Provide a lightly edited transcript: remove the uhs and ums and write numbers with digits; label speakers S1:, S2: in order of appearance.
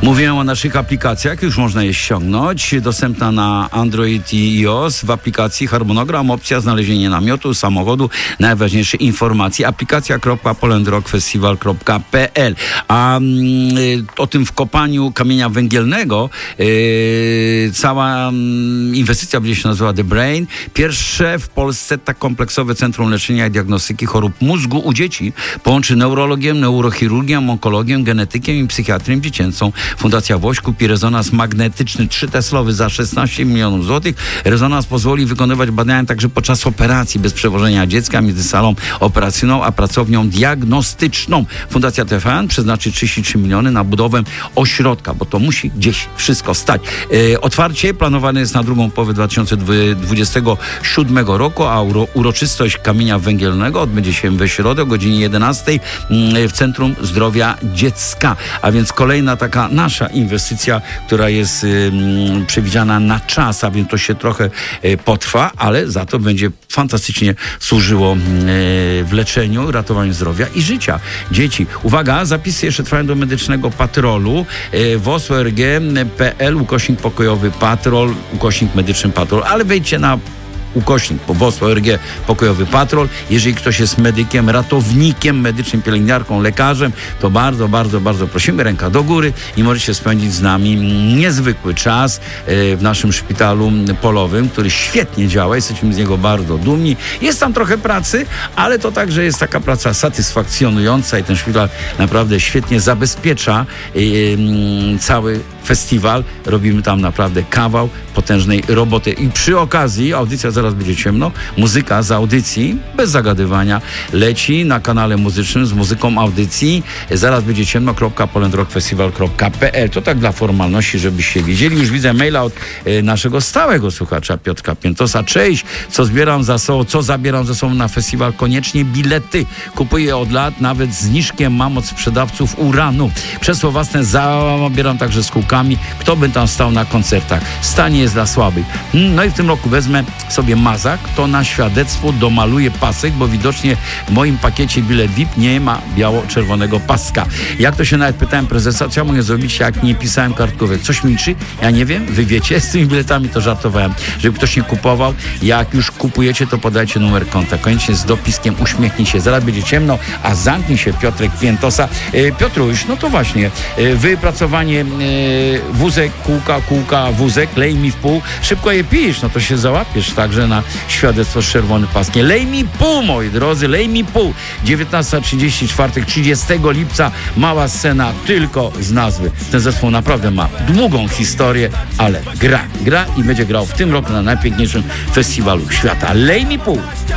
S1: Mówiłem o naszych aplikacjach, już można je ściągnąć. Dostępna na Android i iOS. W aplikacji harmonogram, opcja znalezienie namiotu, samochodu, najważniejsze informacje. Aplikacja.polandrockfestival.pl. A o tym wkopaniu kamienia węgielnego cała inwestycja będzie się nazywała The Brain. Pierwsze w Polsce tak kompleksowe centrum leczenia i diagnostyki chorób mózgu u dzieci. Połączy neurologię, neurochirurgię, onkologię, genetykę i psychiatrię dziecięcą. Fundacja Woś kupi rezonans magnetyczny 3-teslowy za 16 milionów złotych. Rezonans pozwoli wykonywać badania także podczas operacji bez przewożenia dziecka między salą operacyjną a pracownią diagnostyczną. Fundacja TVN przeznaczy 33 miliony na budowę ośrodka, bo to musi gdzieś wszystko stać. Otwarcie planowane jest na drugą połowę 2027 roku, a uroczystość kamienia węgielnego odbędzie się we środę o godzinie 11 w Centrum Zdrowia Dziecka. A więc kolejna taka nasza inwestycja, która jest przewidziana na czas, a więc to się trochę potrwa, ale za to będzie fantastycznie służyło w leczeniu, ratowaniu zdrowia i życia dzieci. Uwaga, zapisy jeszcze trwają do medycznego patrolu wos.org.pl /pokojowy patrol, /medyczny patrol, ale wejdźcie na ukośnik po wos.org pokojowy patrol. Jeżeli ktoś jest medykiem, ratownikiem medycznym, pielęgniarką, lekarzem, to bardzo, bardzo, bardzo prosimy, ręka do góry i możecie spędzić z nami niezwykły czas w naszym szpitalu polowym, który świetnie działa. Jesteśmy z niego bardzo dumni. Jest tam trochę pracy, ale to także jest taka praca satysfakcjonująca i ten szpital naprawdę świetnie zabezpiecza cały festiwal. Robimy tam naprawdę kawał potężnej roboty. I przy okazji, audycja zaraz będzie ciemno, muzyka z audycji, bez zagadywania, leci na kanale muzycznym z muzyką audycji. Zaraz będzie ciemno, .polandrockfestival.pl. To tak dla formalności, żebyście wiedzieli. Już widzę maila od naszego stałego słuchacza Piotrka Piętosa. Cześć, co zabieram ze sobą na festiwal? Koniecznie bilety. Kupuję od lat, nawet z zniżkiem mam od sprzedawców Uranu. Krzesło własne zabieram także z kółkami. Kto by tam stał na koncertach? Stanie jest dla słabych. No i w tym roku wezmę sobie mazak, to na świadectwo domaluję pasek, bo widocznie w moim pakiecie bilet VIP nie ma biało-czerwonego paska. Jak to się nawet pytałem prezesa, co ja mogę zrobić, jak nie pisałem kartkówek? Coś milczy? Ja nie wiem, wy wiecie, z tymi biletami to żartowałem. Żeby ktoś nie kupował, jak już kupujecie, to podajcie numer konta. Koniecznie z dopiskiem uśmiechnij się. Zaraz będzie ciemno, a zamknij się, Piotrek Piętosa. Piotruś, no to właśnie, wypracowanie wózek, kółka, wózek, lej mi w pół. Szybko je pijesz, no to się załapiesz także na świadectwo z czerwonym paskiem. Lej mi pół, moi drodzy, lej mi pół. 19:30, czwartek, 30 lipca, mała scena, tylko z nazwy. Ten zespół naprawdę ma długą historię, ale gra i będzie grał w tym roku na najpiękniejszym festiwalu świata. Lej mi pół.